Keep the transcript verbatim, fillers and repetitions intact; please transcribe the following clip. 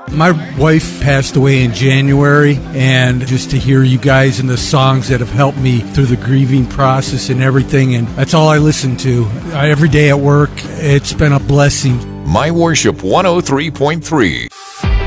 My wife passed away in January, and just to hear you guys and the songs that have helped me through the grieving process and everything, and that's all I listen to. I, every day at work, it's been a blessing. My Worship one oh three point three.